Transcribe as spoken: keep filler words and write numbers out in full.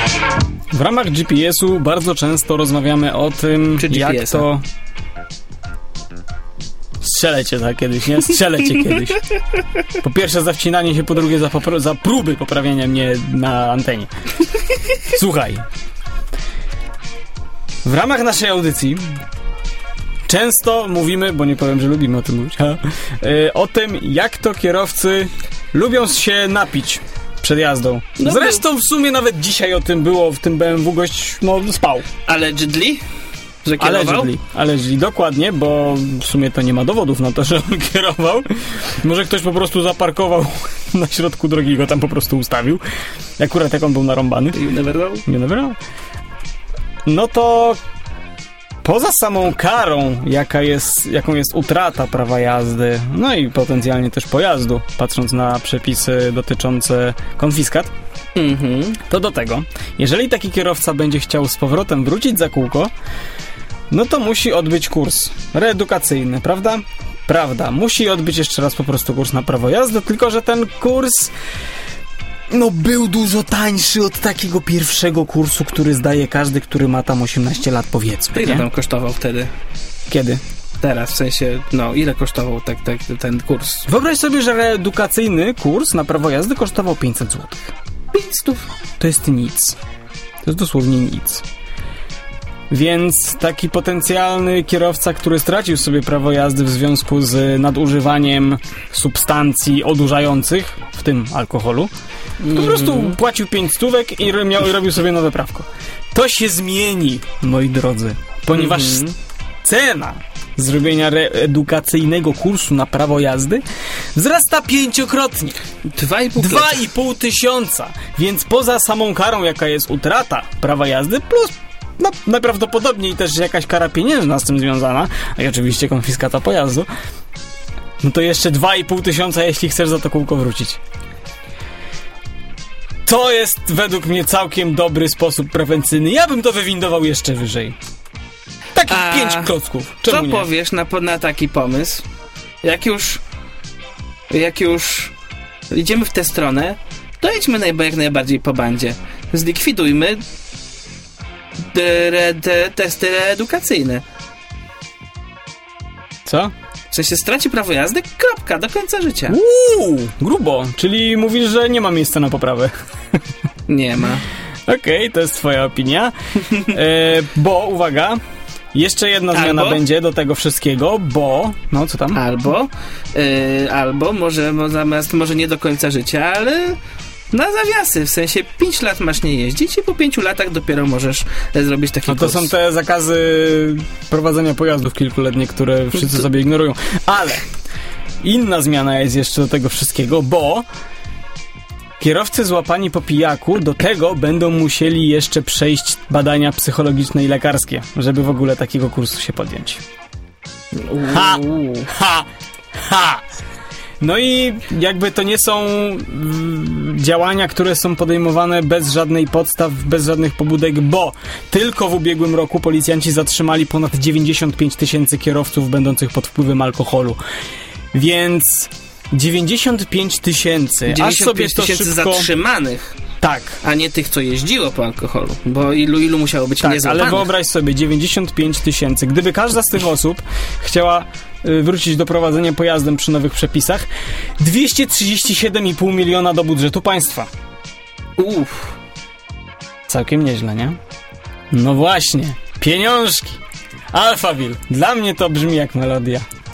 W ramach G P S-u bardzo często rozmawiamy o tym, Czy jak G P S-a? to... Strzelę cię tak kiedyś, nie? Strzelę cię kiedyś. Po pierwsze za wcinanie się, po drugie za, popro- za próby poprawiania mnie na antenie. Słuchaj. W ramach naszej audycji często mówimy, bo nie powiem, że lubimy o tym mówić, ha, yy, o tym, jak to kierowcy lubią się napić przed jazdą. No Zresztą w sumie nawet dzisiaj o tym było, w tym B M W gość, no, spał. Allegedly? Że kierował? Allegedly, allegedly, dokładnie, bo w sumie to nie ma dowodów na to, że on kierował. Może ktoś po prostu zaparkował na środku drogi i go tam po prostu ustawił. Akurat jak on był narąbany. You never know? Nie never know. No to poza samą karą, jaka jest, jaką jest utrata prawa jazdy, no i potencjalnie też pojazdu, patrząc na przepisy dotyczące konfiskat, Mhm. to do tego, jeżeli taki kierowca będzie chciał z powrotem wrócić za kółko, no to musi odbyć kurs reedukacyjny, prawda? Prawda. Musi odbyć jeszcze raz po prostu kurs na prawo jazdy, tylko że ten kurs no był dużo tańszy od takiego pierwszego kursu, który zdaje każdy, który ma tam osiemnaście lat, powiedzmy. Ile Nie? tam kosztował wtedy? Kiedy? Teraz, w sensie, no, ile kosztował tak, tak, ten kurs? Wyobraź sobie, że reedukacyjny kurs na prawo jazdy kosztował pięćset złotych. pięćset. To jest nic. To jest dosłownie nic. Więc taki potencjalny kierowca, który stracił sobie prawo jazdy w związku z nadużywaniem substancji odurzających, w tym alkoholu, po prostu płacił pięć stówek i ro- miał, robił sobie nowe prawko. To się zmieni, moi drodzy, ponieważ Mhm. cena zrobienia reedukacyjnego kursu na prawo jazdy wzrasta pięciokrotnie. Dwa i pół Dwa i pół tysiąca. Więc poza samą karą, jaka jest utrata prawa jazdy, plus no, najprawdopodobniej też jakaś kara pieniężna z tym związana, a i oczywiście konfiskata pojazdu, no to jeszcze dwa i pół tysiąca, jeśli chcesz za to kółko wrócić. To jest według mnie całkiem dobry sposób prewencyjny. Ja bym to wywindował jeszcze wyżej. Takich A pięć klocków. Czemu Co nie? powiesz na, na taki pomysł? Jak już jak już idziemy w tę stronę, to idźmy najba, jak najbardziej po bandzie. Zlikwidujmy de, re, de, testy reedukacyjne. Co? W sensie straci prawo jazdy, kropka, do końca życia. Uuu, grubo. Czyli mówisz, że nie ma miejsca na poprawę. Nie ma. Okej, okay, to jest twoja opinia. E, bo, uwaga, jeszcze jedna Albo? zmiana będzie do tego wszystkiego, bo... No, co tam? Albo, yy, albo może mo, zamiast, może nie do końca życia, ale na zawiasy. W sensie pięć lat masz nie jeździć i po pięciu latach dopiero możesz e, zrobić taki No to kurs. są te zakazy prowadzenia pojazdów kilkuletnie, które wszyscy sobie ignorują. Ale inna zmiana jest jeszcze do tego wszystkiego, bo kierowcy złapani po pijaku do tego będą musieli jeszcze przejść badania psychologiczne i lekarskie, żeby w ogóle takiego kursu się podjąć. Ha! Ha! Ha! No i jakby to nie są mm, działania, które są podejmowane bez żadnej podstaw, bez żadnych pobudek, bo tylko w ubiegłym roku policjanci zatrzymali ponad dziewięćdziesiąt pięć tysięcy kierowców będących pod wpływem alkoholu. Więc dziewięćdziesiąt pięć tysięcy, aż sobie to tysięcy szybko... zatrzymanych, Tak. a nie tych, co jeździło po alkoholu. Bo ilu, ilu musiało być Tak, niezłapanych. ale wyobraź sobie, dziewięćdziesiąt pięć tysięcy. Gdyby każda z tych osób chciała y, wrócić do prowadzenia pojazdem przy nowych przepisach, dwieście trzydzieści siedem i pół miliona do budżetu państwa. Uff. Całkiem nieźle, nie? No właśnie, pieniążki. Alphaville. Dla mnie to brzmi jak melodia.